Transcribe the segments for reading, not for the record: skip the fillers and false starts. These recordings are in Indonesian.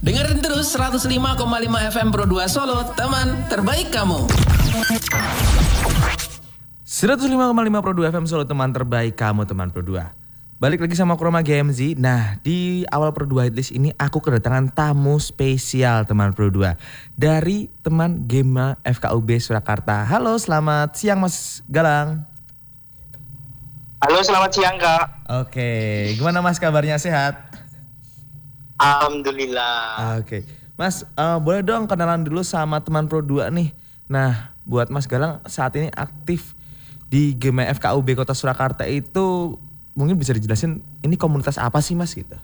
Dengerin terus 105,5 FM Pro 2 Solo, teman terbaik kamu. 105,5 Pro 2 FM Solo, teman terbaik kamu, teman Pro 2. Balik lagi sama Chroma GMZ. Nah, di awal Pro 2 Hitlist ini aku kedatangan tamu spesial, teman Pro 2, dari teman Gema FKUB Surakarta. Halo, selamat siang Mas Galang. Halo, selamat siang Kak. Oke, gimana Mas kabarnya, sehat? Alhamdulillah. Oke, Mas, boleh dong kenalan dulu sama teman Pro 2 nih. Nah, buat Mas Galang saat ini aktif di Gema FKUB Kota Surakarta itu, mungkin bisa dijelasin ini komunitas apa sih Mas gitu?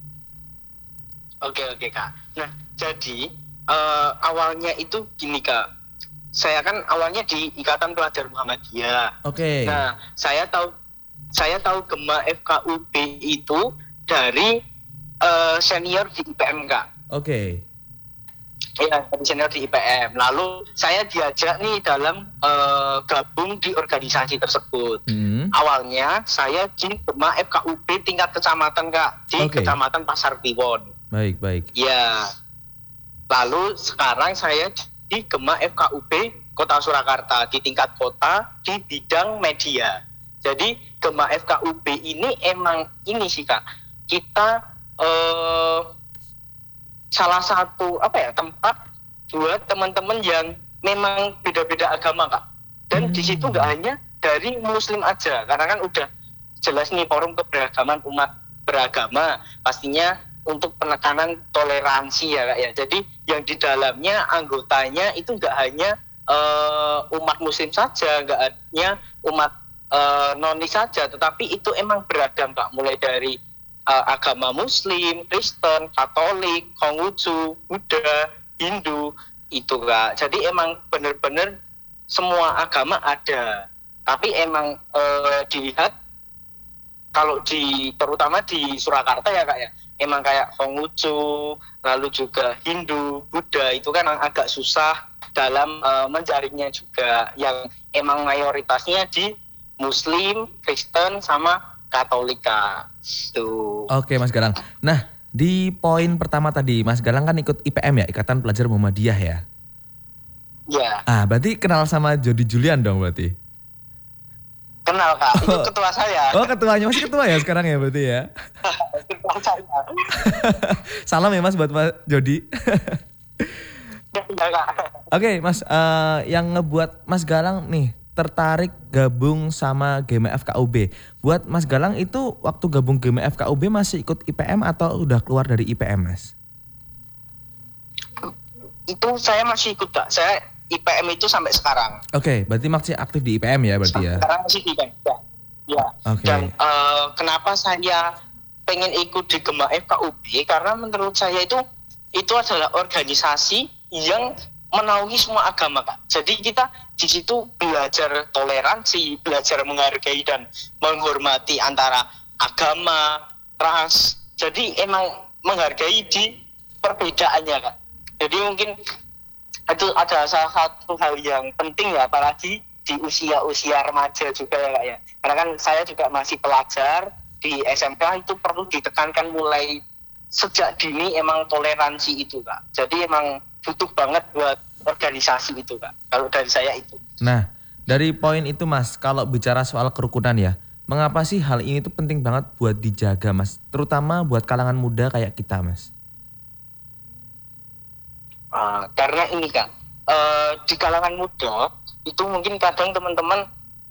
Oke Kak. Nah, jadi awalnya itu gini Kak. Saya kan awalnya di Ikatan Pelajar Muhammadiyah. Oke. Nah, saya tahu Gema FKUB itu dari senior di IPM Kak. Oke. Iya, dari senior di IPM. Lalu saya diajak nih dalam gabung di organisasi tersebut. Awalnya saya di Gema FKUB tingkat kecamatan Kak, di Kecamatan Pasar Kliwon. Baik. Ya. Lalu sekarang saya di Gema FKUB Kota Surakarta di tingkat kota di bidang media. Jadi Gema FKUB ini emang ini sih Kak. Kita salah satu tempat buat teman-teman yang memang beda-beda agama Kak. Dan di situ nggak hanya dari Muslim aja, karena kan udah jelas nih forum keberagaman umat beragama, pastinya untuk penekanan toleransi ya Kak ya. Jadi yang di dalamnya anggotanya itu nggak hanya umat Muslim saja, nggak hanya umat noni saja, tetapi itu emang beragam Kak, mulai dari agama Muslim, Kristen, Katolik, Konghucu, Buddha, Hindu itu Kak. Jadi emang benar-benar semua agama ada. Tapi emang dilihat kalau terutama di Surakarta ya Kak ya, emang kayak Konghucu, lalu juga Hindu, Buddha itu kan agak susah dalam menjaringnya juga. Yang emang mayoritasnya di Muslim, Kristen sama Katolika. Tuh. Oke Mas Galang. Nah, di poin pertama tadi Mas Galang kan ikut IPM ya, Ikatan Pelajar Muhammadiyah ya. Ya. Berarti kenal sama Jody Julian dong berarti? Kenal Kak, itu ketua saya. Oh, ketuanya, masih ketua ya sekarang ya berarti ya? Ketua saya. Salam ya Mas buat Mas Jody. Ya Kak. Oke Mas, yang ngebuat Mas Galang nih tertarik gabung sama Gema FKUB. Buat Mas Galang itu waktu gabung Gema FKUB masih ikut IPM atau udah keluar dari IPM Mas? Itu saya masih ikut Kak, saya IPM itu sampai sekarang. Oke, berarti masih aktif di IPM ya berarti ya? Sekarang masih di IPM ya. Okay. Dan kenapa saya pengen ikut di Gema FKUB, karena menurut saya itu adalah organisasi yang menaungi semua agama Kak. Jadi kita di situ belajar toleransi, belajar menghargai dan menghormati antara agama, ras. Jadi emang menghargai di perbedaannya Kak. Jadi mungkin itu ada salah satu hal yang penting ya, apalagi di usia-usia remaja juga ya Kak ya. Karena kan saya juga masih pelajar di SMK, itu perlu ditekankan mulai sejak dini emang toleransi itu Kak. Jadi emang butuh banget buat organisasi itu Kak. Kalau dari saya itu. Nah, dari poin itu Mas, kalau bicara soal kerukunan ya, mengapa sih hal ini tuh penting banget buat dijaga Mas? Terutama buat kalangan muda kayak kita Mas. Karena ini Kak, di kalangan muda itu mungkin kadang teman-teman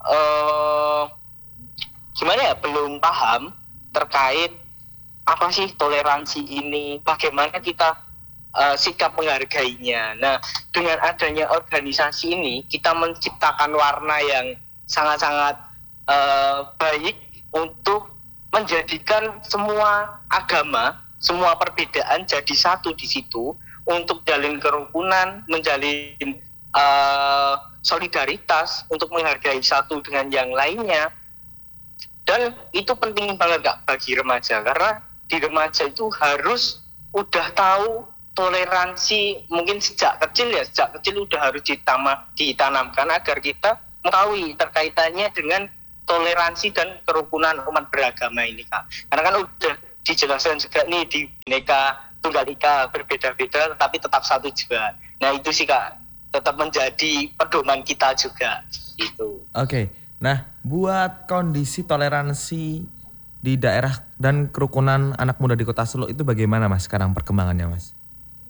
gimana ya, belum paham terkait apa sih toleransi ini, bagaimana kita sikap menghargainya. Nah, dengan adanya organisasi ini kita menciptakan warna yang sangat-sangat baik untuk menjadikan semua agama, semua perbedaan jadi satu di situ, untuk jalin kerukunan, menjalin solidaritas, untuk menghargai satu dengan yang lainnya. Dan itu penting banget Kak bagi remaja, karena di remaja itu harus udah tahu toleransi, mungkin sejak kecil udah harus ditanamkan agar kita mengetahui terkaitannya dengan toleransi dan kerukunan umat beragama ini Kak. Karena kan udah dijelaskan juga nih di Bhinneka Tunggal Ika, berbeda-beda tetapi tetap satu juga. Nah itu sih Kak, tetap menjadi pedoman kita juga itu. Oke. Nah, buat kondisi toleransi di daerah dan kerukunan anak muda di Kota Solo itu bagaimana Mas sekarang perkembangannya Mas?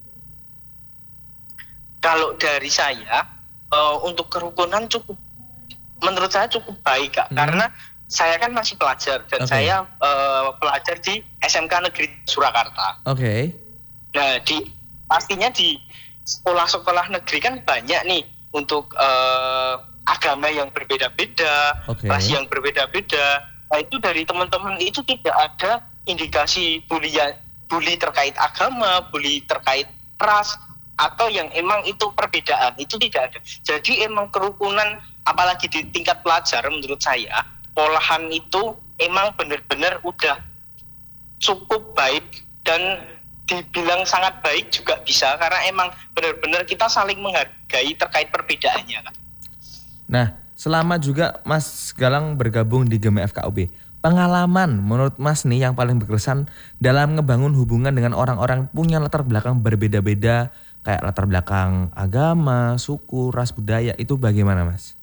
Kalau dari saya untuk kerukunan menurut saya cukup baik Kak, karena saya kan masih pelajar dan saya pelajar di SMK Negeri Surakarta. Oke. Nah, pastinya di sekolah-sekolah negeri kan banyak nih untuk agama yang berbeda-beda, ras yang berbeda-beda. Nah, itu dari teman-teman itu tidak ada indikasi bully terkait agama, bully terkait ras, atau yang emang itu perbedaan, itu tidak ada. Jadi emang kerukunan, apalagi di tingkat pelajar menurut saya, polahan itu emang benar-benar udah cukup baik dan dibilang sangat baik juga bisa, karena emang benar-benar kita saling menghargai terkait perbedaannya kan. Nah, selama juga Mas Galang bergabung di GEMA FKUB, pengalaman menurut Mas nih yang paling berkesan dalam ngebangun hubungan dengan orang-orang punya latar belakang berbeda-beda, kayak latar belakang agama, suku, ras, budaya, itu bagaimana Mas?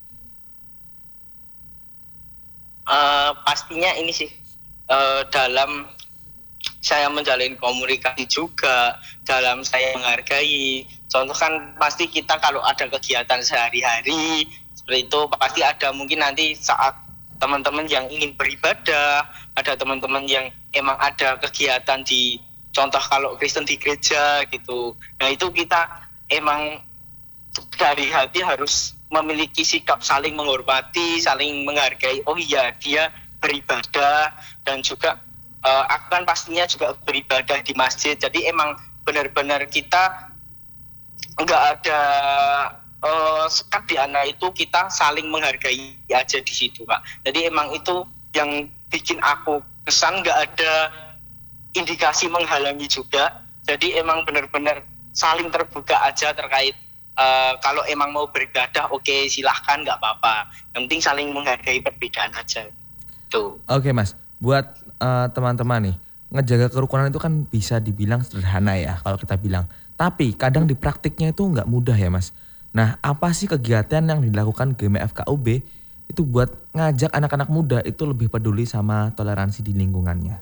Pastinya ini sih dalam saya menjalin komunikasi juga, dalam saya menghargai. Contoh kan pasti kita kalau ada kegiatan sehari-hari seperti itu, pasti ada mungkin nanti saat teman-teman yang ingin beribadah, ada teman-teman yang emang ada kegiatan di, contoh kalau Kristen di gereja gitu. Nah itu kita emang dari hati harus memiliki sikap saling menghormati, saling menghargai. Oh iya, dia beribadah dan juga aku kan pastinya juga beribadah di masjid. Jadi emang benar-benar kita nggak ada sekat di anak itu, kita saling menghargai aja di situ Kak. Jadi emang itu yang bikin aku kesan, nggak ada indikasi menghalangi juga. Jadi emang benar-benar saling terbuka aja terkait kalau emang mau beribadah, oke, silahkan, nggak apa-apa. Yang penting saling menghargai perbedaan aja. Tuh. Oke Mas, buat teman-teman nih, ngejaga kerukunan itu kan bisa dibilang sederhana ya kalau kita bilang. Tapi kadang di praktiknya itu nggak mudah ya Mas. Nah, apa sih kegiatan yang dilakukan GEMA FKUB itu buat ngajak anak-anak muda itu lebih peduli sama toleransi di lingkungannya?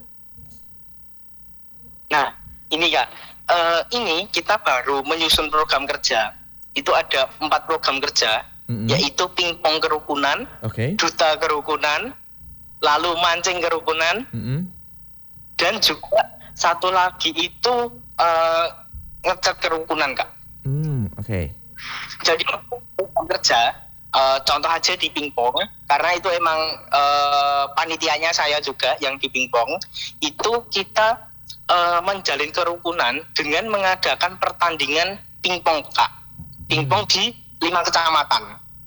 Nah, ini Kak, ini kita baru menyusun program kerja. Itu ada 4 program kerja, yaitu pingpong kerukunan, duta kerukunan, lalu mancing kerukunan, dan juga satu lagi itu ngecat kerukunan Kak. Jadi program kerja, contoh aja di pingpong, karena itu emang panitianya saya juga yang di pingpong, itu kita menjalin kerukunan dengan mengadakan pertandingan pingpong Kak. Pingpong di 5 kecamatan.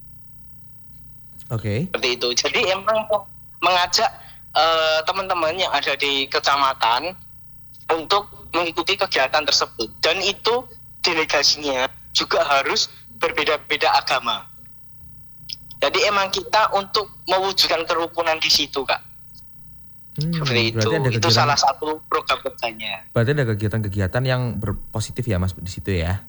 Seperti itu. Jadi emang mengajak teman-teman yang ada di kecamatan untuk mengikuti kegiatan tersebut. Dan itu delegasinya juga harus berbeda-beda agama. Jadi emang kita untuk mewujudkan kerukunan di situ Kak. Seperti itu. Itu salah satu program kerjanya. Berarti ada kegiatan-kegiatan yang berpositif ya Mas di situ ya?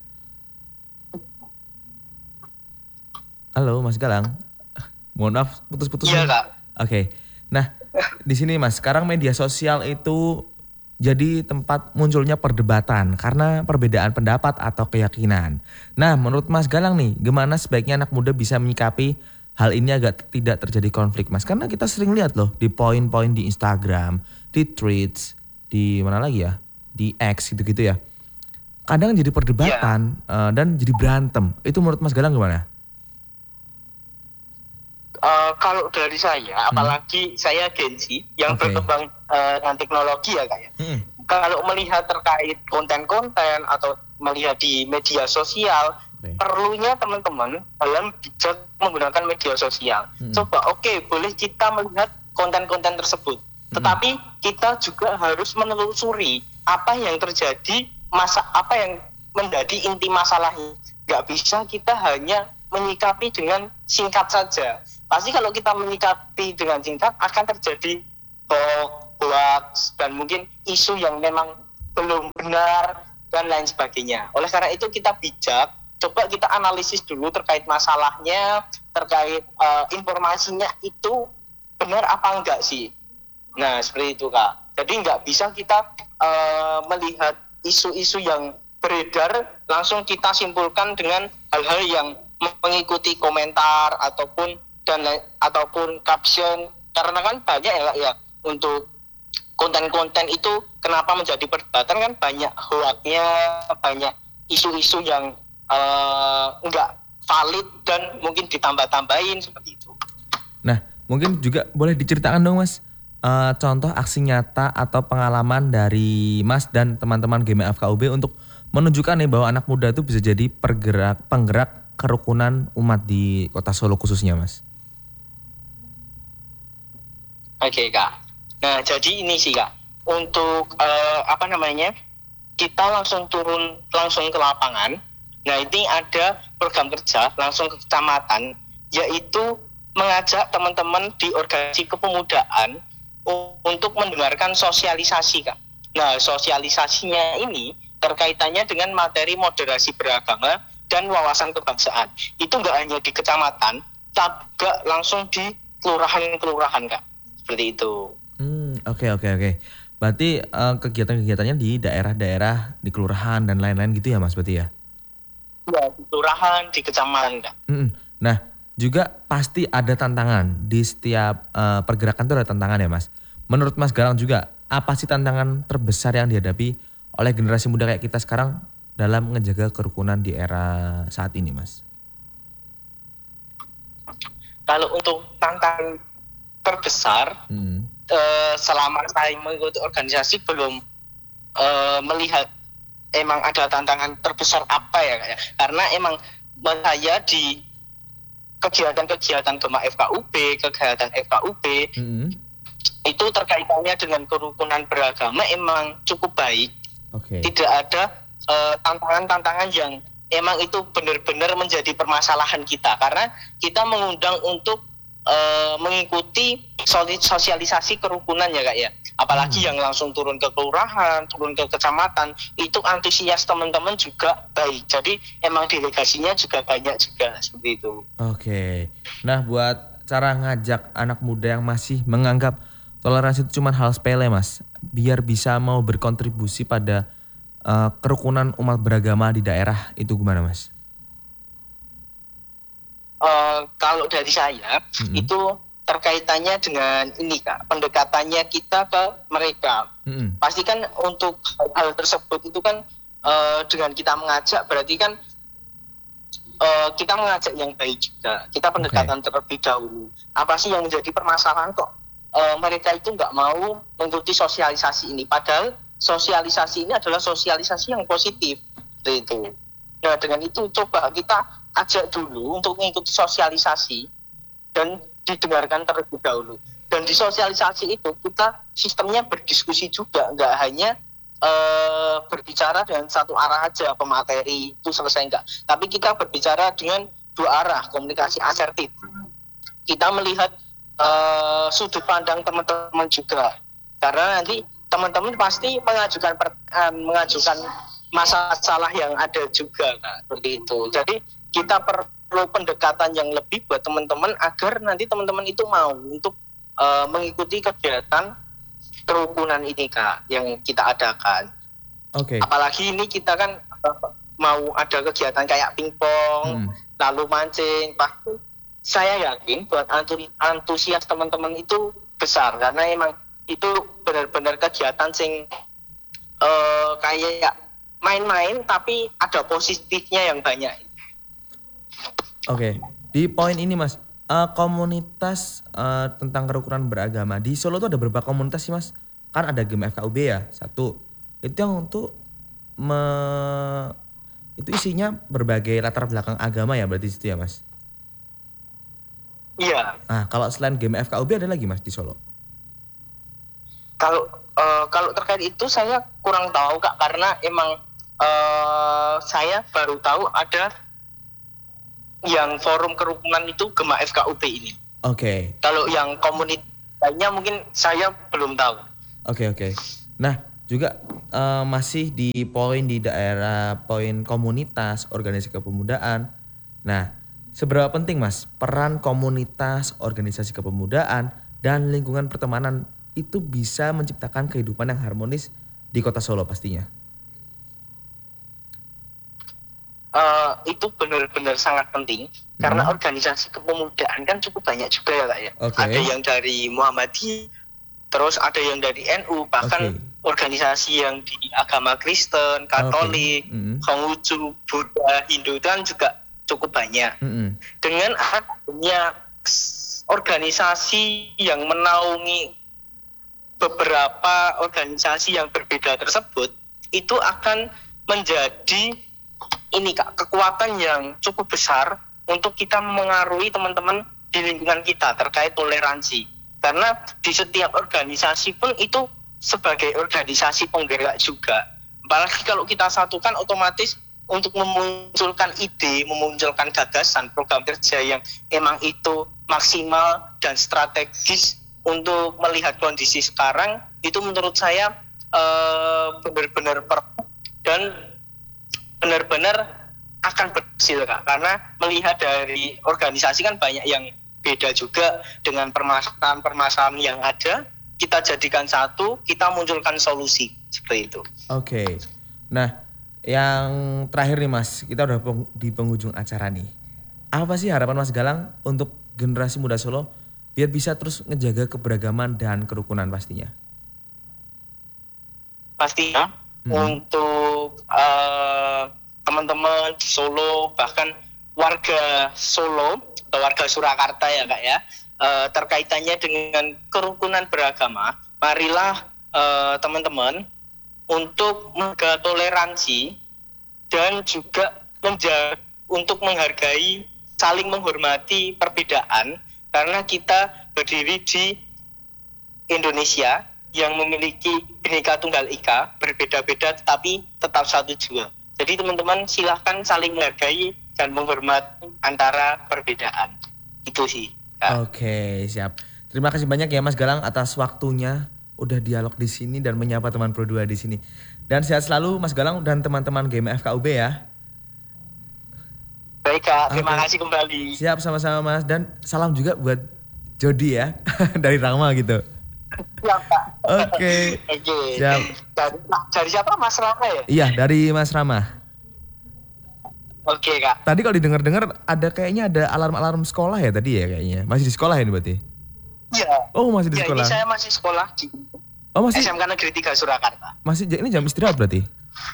Halo Mas Galang. Mohon maaf putus-putus. Iya Kak. Oke. Nah, di sini Mas, sekarang media sosial itu jadi tempat munculnya perdebatan karena perbedaan pendapat atau keyakinan. Nah, menurut Mas Galang nih, gimana sebaiknya anak muda bisa menyikapi hal ini agar tidak terjadi konflik Mas? Karena kita sering lihat loh di poin-poin di Instagram, di tweets, di mana lagi ya, di X gitu-gitu ya. Kadang jadi perdebatan dan jadi berantem. Itu menurut Mas Galang gimana? Kalau dari saya, apalagi saya Gen Z yang berkembang dengan teknologi ya Kak ya. Kalau melihat terkait konten-konten atau melihat di media sosial, perlunya teman-teman dalam bijak menggunakan media sosial. Coba boleh kita melihat konten-konten tersebut, tetapi kita juga harus menelusuri apa yang terjadi, apa yang menjadi inti masalahnya. Gak bisa kita hanya menyikapi dengan singkat saja. Pasti kalau kita menyikapi dengan singkat akan terjadi hoax dan mungkin isu yang memang belum benar dan lain sebagainya. Oleh karena itu kita bijak, coba kita analisis dulu terkait masalahnya, terkait informasinya itu benar apa enggak sih. Nah seperti itu Kak. Jadi nggak bisa kita melihat isu-isu yang beredar langsung kita simpulkan dengan hal-hal yang mengikuti komentar ataupun caption, karena kan banyak ya untuk konten-konten itu kenapa menjadi perdebatan kan banyak hoaknya, banyak isu-isu yang enggak valid dan mungkin ditambah-tambahin seperti itu. Nah, mungkin juga boleh diceritakan dong Mas, contoh aksi nyata atau pengalaman dari Mas dan teman-teman GMFKUB untuk menunjukkan nih bahwa anak muda itu bisa jadi penggerak kerukunan umat di Kota Solo khususnya Mas. Oke Kak. Nah jadi ini sih Kak, untuk kita langsung ke lapangan. Nah ini ada program kerja langsung ke kecamatan, yaitu mengajak teman-teman di organisasi kepemudaan untuk mendengarkan sosialisasi Kak. Nah sosialisasinya ini terkaitannya dengan materi moderasi beragama dan wawasan kebangsaan. Itu nggak hanya di kecamatan, tapi langsung di kelurahan-kelurahan Kak. Seperti itu. Oke. Berarti kegiatan-kegiatannya di daerah-daerah, di kelurahan dan lain-lain gitu ya Mas berarti ya? Ya, di kelurahan, di kecamatan Kak. Nah, juga pasti ada tantangan di setiap pergerakan itu ada tantangan ya Mas. Menurut Mas Garang juga, apa sih tantangan terbesar yang dihadapi oleh generasi muda kayak kita sekarang dalam menjaga kerukunan di era saat ini Mas? Kalau untuk tantangan terbesar, selama saya mengikuti organisasi belum melihat emang ada tantangan terbesar apa ya Kak. Karena emang saya di kegiatan-kegiatan Gema FKUB, kegiatan FKUB itu terkaitannya dengan kerukunan beragama emang cukup baik. Tidak ada tantangan-tantangan yang emang itu benar-benar menjadi permasalahan kita, karena kita mengundang untuk mengikuti sosialisasi kerukunan ya Kak ya. Apalagi yang langsung turun ke kelurahan, turun ke kecamatan, itu antusias teman-teman juga baik. Jadi emang delegasinya juga banyak juga seperti itu. Oke. Nah, buat cara ngajak anak muda yang masih menganggap toleransi itu cuma hal sepele Mas, biar bisa mau berkontribusi pada kerukunan umat beragama di daerah itu gimana Mas? Kalau dari saya itu terkaitannya dengan ini Kak, pendekatannya kita ke mereka. Pasti kan untuk hal tersebut itu kan dengan kita mengajak berarti kan kita mengajak yang baik juga. Kita pendekatan terlebih dahulu. Apa sih yang menjadi permasalahan kok mereka itu nggak mau mengikuti sosialisasi ini? Padahal sosialisasi ini adalah sosialisasi yang positif, seperti itu. Nah dengan itu coba kita ajak dulu untuk mengikuti sosialisasi dan didengarkan terlebih dahulu. Dan di sosialisasi itu kita sistemnya berdiskusi juga, nggak hanya berbicara dengan satu arah aja pemateri itu selesai, enggak. Tapi kita berbicara dengan dua arah, komunikasi asertif. Kita melihat sudut pandang teman-teman juga, karena nanti teman-teman pasti mengajukan masalah yang ada juga Kak, seperti itu. Jadi kita perlu pendekatan yang lebih buat teman-teman agar nanti teman-teman itu mau untuk mengikuti kegiatan kerukunan ini Kak yang kita adakan. Apalagi ini kita kan mau ada kegiatan kayak pingpong, lalu mancing, pasti saya yakin buat antusias teman-teman itu besar, karena emang itu benar-benar kegiatan sing kayak main-main tapi ada positifnya yang banyak. Di poin ini Mas, komunitas tentang kerukunan beragama di Solo tuh ada berapa komunitas sih Mas? Kan ada Gema FKUB ya, satu. Itu yang untuk itu isinya berbagai latar belakang agama ya berarti situ ya Mas? Iya. Nah kalau selain Gema FKUB ada lagi Mas di Solo? Kalau terkait itu saya kurang tahu Kak, karena emang saya baru tahu ada yang forum kerukunan itu Gema FKUB ini. Kalau yang komunitas lainnya mungkin saya belum tahu. Nah juga masih di poin di daerah poin komunitas, organisasi kepemudaan. Nah, seberapa penting Mas peran komunitas, organisasi kepemudaan dan lingkungan pertemanan itu bisa menciptakan kehidupan yang harmonis di Kota Solo pastinya? Itu benar-benar sangat penting karena organisasi kepemudaan kan cukup banyak juga ya Kak ya. Okay. Ada yang dari Muhammadiyah, terus ada yang dari NU, bahkan organisasi yang di agama Kristen, Katolik, Konghucu, Buddha, Hindu dan juga cukup banyak. Dengan adanya organisasi yang menaungi beberapa organisasi yang berbeda tersebut, itu akan menjadi ini Kak, kekuatan yang cukup besar untuk kita mengaruhi teman-teman di lingkungan kita terkait toleransi. Karena di setiap organisasi pun itu sebagai organisasi penggerak juga. Apalagi kalau kita satukan, otomatis untuk memunculkan ide, memunculkan gagasan, program kerja yang emang itu maksimal dan strategis untuk melihat kondisi sekarang, itu menurut saya benar-benar perlu dan benar-benar akan berhasil Kak. Karena melihat dari organisasi kan banyak yang beda juga dengan permasalahan-permasalahan yang ada, kita jadikan satu, kita munculkan solusi seperti itu. Oke. Nah, yang terakhir nih Mas, kita udah di penghujung acara nih. Apa sih harapan Mas Galang untuk generasi muda Solo biar bisa terus ngejaga keberagaman dan kerukunan pastinya? Pastinya untuk teman-teman di Solo, bahkan warga Solo atau warga Surakarta ya Kak ya, terkaitannya dengan kerukunan beragama, marilah teman-teman untuk menjaga toleransi dan juga untuk menghargai, saling menghormati perbedaan, karena kita berdiri di Indonesia yang memiliki Bhinneka Tunggal Ika, berbeda-beda tetapi tetap satu jua. Jadi teman-teman silahkan saling menghargai dan menghormati antara perbedaan. Itu sih Kak. Oke, siap. Terima kasih banyak ya Mas Galang atas waktunya, udah dialog di sini dan menyapa teman Pro 2 di sini. Dan sehat selalu Mas Galang dan teman-teman GMFKUB ya. Baik Kak, terima kasih kembali. Siap, sama-sama Mas. Dan salam juga buat Jody ya, dari Rama gitu. Siap Kak. Oke. Siap. Dari siapa, Mas Rama ya? Iya, dari Mas Rama. Oke Kak. Tadi kalau didengar-dengar kayaknya ada alarm-alarm sekolah ya tadi ya kayaknya. Masih di sekolah ya ini berarti? Iya. Oh, masih di sekolah. Ini saya masih sekolah di SMK Negeri 3 Surakarta. Masih ini jam istirahat berarti?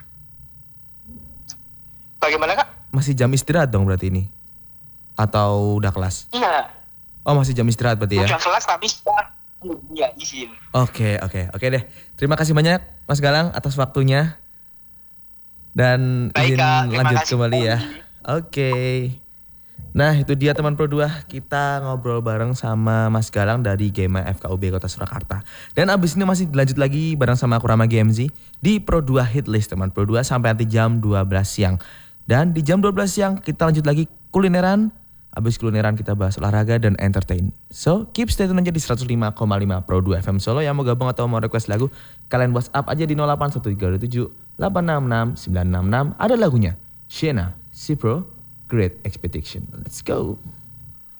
Bagaimana Kak? Masih jam istirahat dong berarti ini? Atau udah kelas? Iya. Oh, masih jam istirahat berarti ya? Udah kelas tapi sekarang ya izin. Oke deh. Terima kasih banyak Mas Galang atas waktunya. Dan baik, izin Kak, lanjut kasih kembali ya. Oke. Nah itu dia teman Pro 2, kita ngobrol bareng sama Mas Galang dari GMFKUB Kota Surakarta. Dan abis ini masih dilanjut lagi bareng sama aku Rama GMZ di Pro 2 Hitlist teman Pro 2 sampai nanti jam 12 siang. Dan di jam 12 siang kita lanjut lagi kulineran. Abis kulineran kita bahas olahraga dan entertain. So keep stay tune aja di 105,5 Pro 2 FM Solo. Yang mau gabung atau mau request lagu, kalian WhatsApp aja di 081327 866 966. Ada lagunya Shena, Cipro, Great Expectation. Let's go.